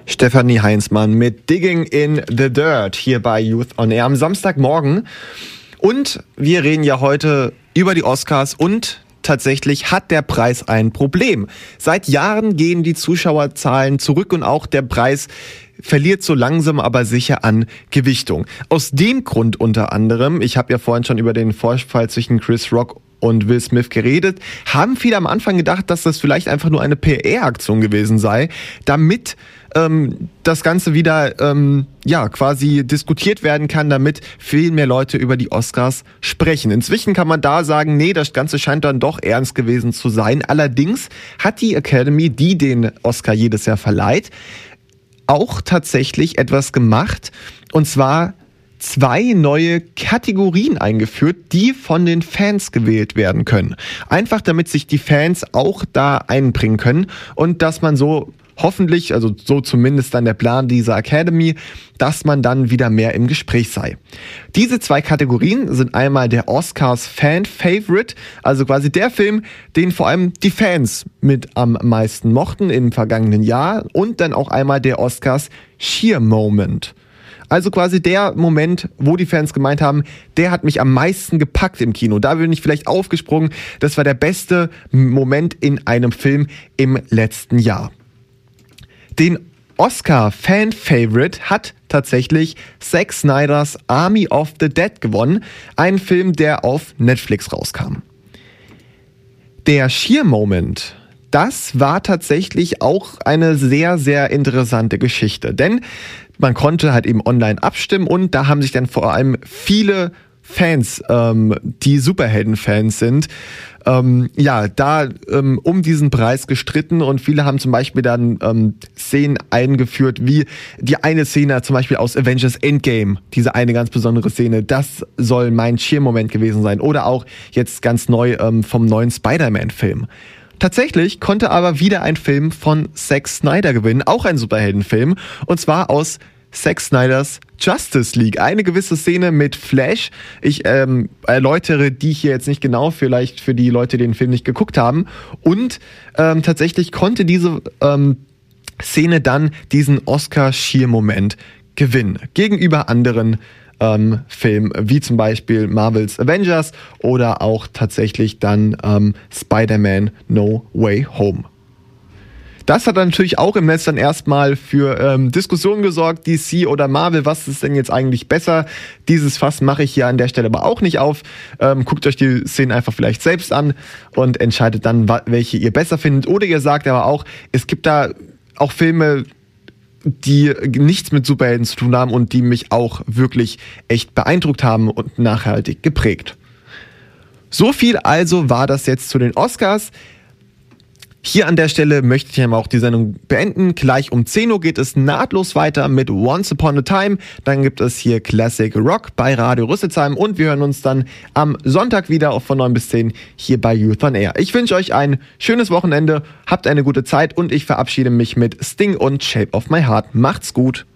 Stefanie Heinzmann mit Digging in the Dirt hier bei Youth on Air am Samstagmorgen. Und wir reden ja heute über die Oscars und tatsächlich hat der Preis ein Problem. Seit Jahren gehen die Zuschauerzahlen zurück und auch der Preis verliert so langsam aber sicher an Gewichtung. Aus dem Grund unter anderem, ich habe ja vorhin schon über den Vorfall zwischen Chris Rock und Will Smith geredet, haben viele am Anfang gedacht, dass das vielleicht einfach nur eine PR-Aktion gewesen sei, damit das Ganze wieder quasi diskutiert werden kann, damit viel mehr Leute über die Oscars sprechen. Inzwischen kann man da sagen, nee, das Ganze scheint dann doch ernst gewesen zu sein. Allerdings hat die Academy, die den Oscar jedes Jahr verleiht, auch tatsächlich etwas gemacht, und zwar 2 neue Kategorien eingeführt, die von den Fans gewählt werden können. Einfach damit sich die Fans auch da einbringen können und dass man so hoffentlich, also so zumindest dann der Plan dieser Academy, dass man dann wieder mehr im Gespräch sei. Diese 2 Kategorien sind einmal der Oscars Fan Favorite, also quasi der Film, den vor allem die Fans mit am meisten mochten im vergangenen Jahr, und dann auch einmal der Oscars Sheer Moment. Also quasi der Moment, wo die Fans gemeint haben, der hat mich am meisten gepackt im Kino. Da bin ich vielleicht aufgesprungen. Das war der beste Moment in einem Film im letzten Jahr. Den Oscar Fan Favorite hat tatsächlich Zack Snyders Army of the Dead gewonnen. Ein Film, der auf Netflix rauskam. Der Sheer Moment, das war tatsächlich auch eine sehr, sehr interessante Geschichte. Denn man konnte halt eben online abstimmen und da haben sich dann vor allem viele Fans, die Superhelden-Fans sind, um diesen Preis gestritten, und viele haben zum Beispiel dann Szenen eingeführt, wie die eine Szene zum Beispiel aus Avengers Endgame, diese eine ganz besondere Szene, das soll mein Cheer-Moment gewesen sein, oder auch jetzt ganz neu vom neuen Spider-Man-Film. Tatsächlich konnte aber wieder ein Film von Zack Snyder gewinnen, auch ein Superheldenfilm, und zwar aus Zack Snyders Justice League. Eine gewisse Szene mit Flash. Ich erläutere die hier jetzt nicht genau, vielleicht für die Leute, die den Film nicht geguckt haben. Und tatsächlich konnte diese Szene dann diesen Oscar-Sheer-Moment gewinnen. Gegenüber anderen Filmen, wie zum Beispiel Marvels Avengers oder auch tatsächlich dann Spider-Man No Way Home. Das hat dann natürlich auch im Netz dann erstmal für Diskussionen gesorgt, DC oder Marvel, was ist denn jetzt eigentlich besser? Dieses Fass mache ich hier an der Stelle aber auch nicht auf. Guckt euch die Szenen einfach vielleicht selbst an und entscheidet dann, welche ihr besser findet. Oder ihr sagt aber auch, es gibt da auch Filme, die nichts mit Superhelden zu tun haben und die mich auch wirklich echt beeindruckt haben und nachhaltig geprägt. So viel also war das jetzt zu den Oscars. Hier an der Stelle möchte ich einmal auch die Sendung beenden. Gleich um 10 Uhr geht es nahtlos weiter mit Once Upon a Time. Dann gibt es hier Classic Rock bei Radio Rüsselsheim und wir hören uns dann am Sonntag wieder von 9 bis 10 hier bei Youth on Air. Ich wünsche euch ein schönes Wochenende, habt eine gute Zeit und ich verabschiede mich mit Sting und Shape of My Heart. Macht's gut!